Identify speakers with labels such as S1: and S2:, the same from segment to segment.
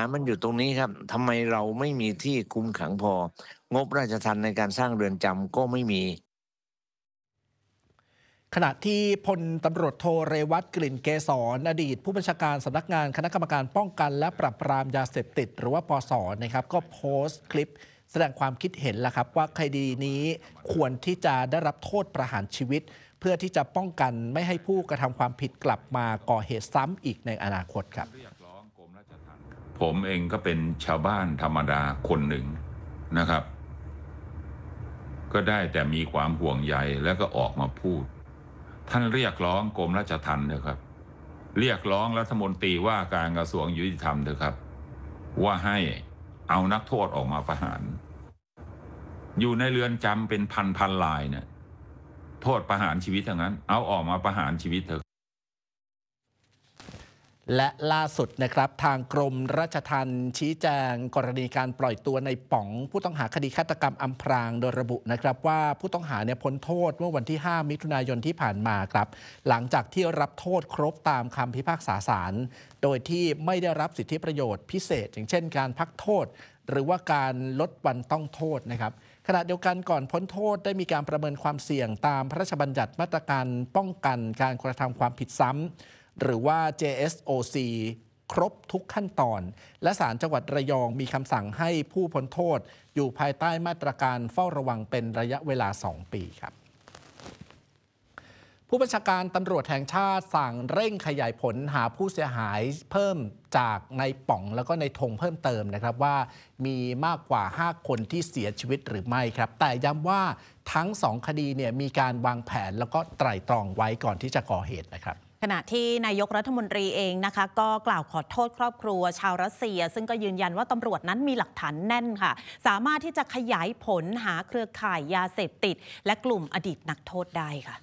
S1: มันอยู่ตรงนี้ครับทำไมเราไม่มีที่คุมขังพองบราชทัณฑ์ในการสร้างเรือนจำก็ไม่มี
S2: ขณะที่พลตำรวจโทเรวัตกลิ่นเกษรอดีตผู้บัญชาการสำนักงานคณะกรรมการป้องกันและปราบปรามยาเสพติดหรือว่าปสนะครับก็โพสต์คลิปแสดงความคิดเห็นแล้วครับว่าคดีนี้ควรที่จะได้รับโทษประหารชีวิตเพื่อที่จะป้องกันไม่ให้ผู้กระทำความผิดกลับมาก่อเหตุซ้ำอีกในอนาคตครับ
S3: ผมเองก็เป็นชาวบ้านธรรมดาคนหนึ่งนะครับก็ได้แต่มีความห่วงใยแล้วก็ออกมาพูดท่านเรียกร้องกรมราชทัณฑ์เถอะครับเรียกร้องรัฐมนตรีว่าการกระทรวงยุติธรรมเถอะครับว่าให้เอานักโทษออกมาประหารอยู่ในเรือนจำเป็นพันรายเนี่ยโทษประหารชีวิตอย่างนั้นเอาออกมาประหารชีวิตเถอะ
S2: และล่าสุดนะครับทางกรมราชทัณฑ์ชี้แจงกรณีการปล่อยตัวในป๋องผู้ต้องหาคดีฆาตกรรมอำพรางโดยระบุนะครับว่าผู้ต้องหาพ้นโทษเมื่อวันที่ 5 มิถุนายนที่ผ่านมาครับหลังจากที่รับโทษครบตามคำพิพากษาศาลโดยที่ไม่ได้รับสิทธิประโยชน์พิเศษอย่างเช่นการพักโทษหรือว่าการลดวันต้องโทษนะครับขณะเดียวกันก่อนพ้นโทษได้มีการประเมินความเสี่ยงตามพระราชบัญญัติมาตรการป้องกันการกระทำความผิดซ้ำหรือว่า JSOC ครบทุกขั้นตอนและศาลจังหวัดระยองมีคำสั่งให้ผู้พ้นโทษอยู่ภายใต้มาตรการเฝ้าระวังเป็นระยะเวลา 2 ปีครับผู้บัญชาการตำรวจแห่งชาติสั่งเร่งขยายผลหาผู้เสียหายเพิ่มจากในป๋องแล้วก็ในธงเพิ่มเติมนะครับว่ามีมากกว่า 5 คนที่เสียชีวิตหรือไม่ครับแต่ย้ำว่าทั้ง 2 คดีเนี่ยมีการวางแผนแล้วก็ไตร่ตรองไว้ก่อนที่จะก่อเหตุนะครับ
S4: ขณะที่นายกรัฐมนตรีเองนะคะก็กล่าวขอโทษครอบครัวชาวรัสเซียซึ่งก็ยืนยันว่าตำรวจนั้นมีหลักฐานแน่นค่ะสามารถที่จะขยายผลหาเครือข่ายยาเสพติดและกลุ่มอดีตนักโทษได้ค่ะ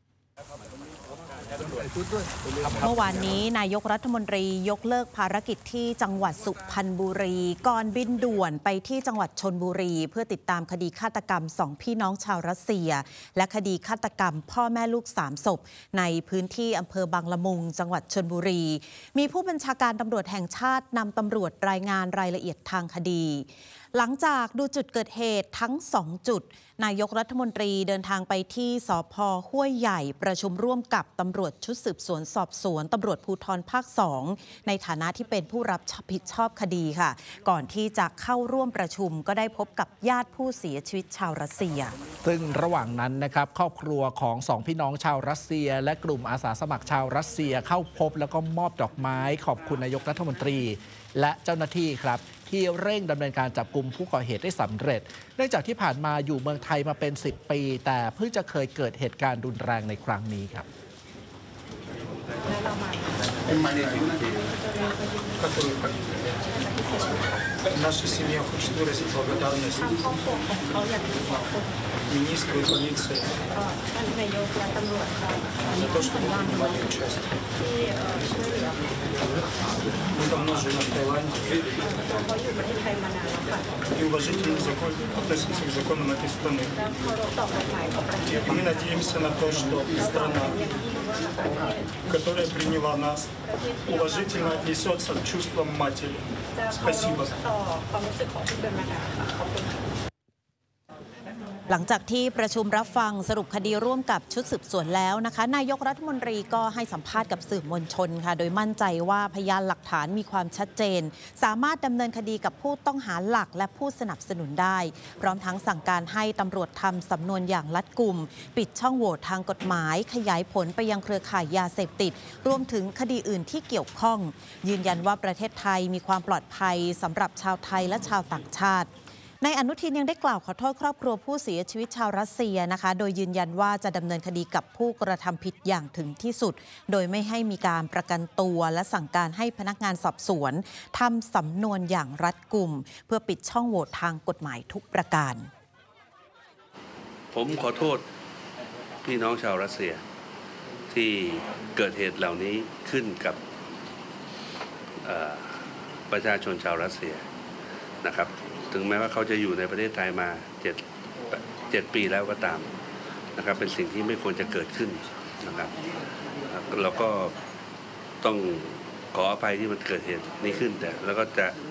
S4: เมื่อวานนี้นายกรัฐมนตรียกเลิกภารกิจที่จังหวัดสุพรรณบุรีก่อนบินด่วนไปที่จังหวัดชลบุรีเพื่อติดตามคดีฆาตกรรม2พี่น้องชาวรัสเซียและคดีฆาตกรรมพ่อแม่ลูก3ศพในพื้นที่อำเภอบางละมุงจังหวัดชลบุรีมีผู้บัญชาการตำรวจแห่งชาตินำตำรวจรายงานรายละเอียดทางคดีหลังจากดูจุดเกิดเหตุทั้ง2จุดนายกรัฐมนตรีเดินทางไปที่สภ.ห้วยใหญ่ประชุมร่วมกับตำรวจชุดสืบสวนสอบสวนตำรวจภูธรภาค2ในฐานะที่เป็นผู้รับผิดชอบคดีค่ะก่อนที่จะเข้าร่วมประชุมก็ได้พบกับญาติผู้เสียชีวิตชาวรัสเซีย
S2: ซึ่งระหว่างนั้นนะครับครอบครัวของ2พี่น้องชาวรัสเซียและกลุ่มอาสาสมัครชาวรัสเซียเข้าพบแล้วก็มอบดอกไม้ขอบคุณนายกรัฐมนตรีและเจ้าหน้าที่ครับที่เร่งดำเนินการจับกุมผู้ก่อเหตุได้สำเร็จเนื่องจากที่ผ่านมาอยู่เมืองไทยมาเป็น10 ปีแต่เพิ่งจะเคยเกิดเหตุการณ์รุนแรงในครั้งนี้ครับ
S5: Наша семья хочет выразить благодарность министру и полиции за то, что мы принимали участие. Мы давно живем в Таиланде и уважительно относимся к законам этой страны. И мы надеемся на то, что страна, которая приняла нас, уважительно отнесется к чувствам матери. Спасибо.
S4: หลังจากที่ประชุมรับฟังสรุปคดีร่วมกับชุดสืบสวนแล้วนะคะนายกรัฐมนตรีก็ให้สัมภาษณ์กับสื่อมวลชนค่ะโดยมั่นใจว่าพยานหลักฐานมีความชัดเจนสามารถดำเนินคดีกับผู้ต้องหาหลักและผู้สนับสนุนได้พร้อมทั้งสั่งการให้ตำรวจทำสำนวนอย่างรัดกุมปิดช่องโหว่ทางกฎหมายขยายผลไปยังเครือข่ายยาเสพติดรวมถึงคดีอื่นที่เกี่ยวข้องยืนยันว่าประเทศไทยมีความปลอดภัยสำหรับชาวไทยและชาวต่างชาตินายอนุทินยังได้กล่าวขอโทษครอบครัวผู้เสียชีวิตชาวรัสเซียนะคะโดยยืนยันว่าจะดำเนินคดีกับผู้กระทำผิดอย่างถึงที่สุดโดยไม่ให้มีการประกันตัวและสั่งการให้พนักงานสอบสวนทำสำนวนอย่างรัดกุมเพื่อปิดช่องโหว่ทางกฎหมายทุกประการ
S6: ผมขอโทษพี่น้องชาวรัสเซียที่เกิดเหตุเหล่านี้ขึ้นกับประชาชนชาวรัสเซียนะครับถึงแม้ว่าเขาจะอยู่ในประเทศไทยมา7 ปีแล้วก็ตามนะครับเป็นสิ่งที่ไม่ควรจะเกิดขึ้นนะครับเราก็ต้องขออภัยที่มันเกิดเหตุนี้ขึ้นแต่แล้วก็จะ